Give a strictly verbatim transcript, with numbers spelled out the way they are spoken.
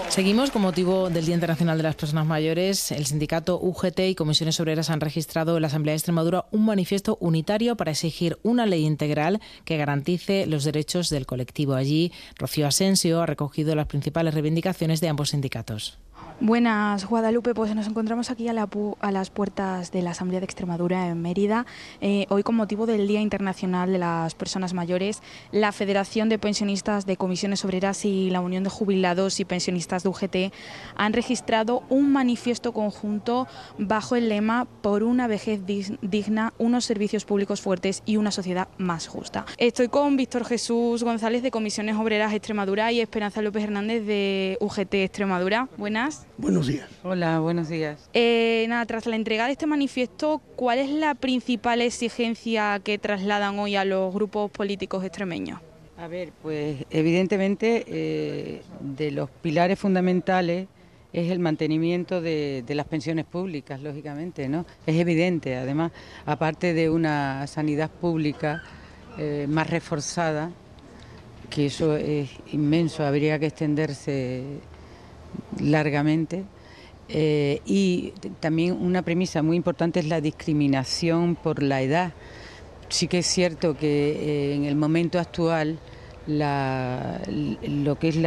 Seguimos con motivo del Día Internacional de las Personas Mayores. El sindicato U G T y comisiones obreras han registrado en la Asamblea de Extremadura un manifiesto unitario para exigir una ley integral que garantice los derechos del colectivo. Allí, Rocío Asensio ha recogido las principales reivindicaciones de ambos sindicatos. Buenas, Guadalupe. Pues nos encontramos aquí a, la a las puertas de la Asamblea de Extremadura en Mérida. Eh, hoy, con motivo del Día Internacional de las Personas Mayores, la Federación de Pensionistas de Comisiones Obreras y la Unión de Jubilados y Pensionistas de U G T han registrado un manifiesto conjunto bajo el lema "Por una vejez digna, unos servicios públicos fuertes y una sociedad más justa". Estoy con Víctor Jesús González de Comisiones Obreras Extremadura y Esperanza López Hernández de U G T Extremadura. Buenas. Buenos días. Hola, buenos días. Eh, nada, tras la entrega de este manifiesto, ¿cuál es la principal exigencia que trasladan hoy a los grupos políticos extremeños? A ver, pues evidentemente eh, de los pilares fundamentales es el mantenimiento de, de las pensiones públicas, lógicamente, ¿no? Es evidente, además, aparte de una sanidad pública eh, más reforzada, que eso es inmenso, habría que extenderse largamente, eh, y también una premisa muy importante es la discriminación por la edad. Sí que es cierto que eh, en el momento actual la, lo que es la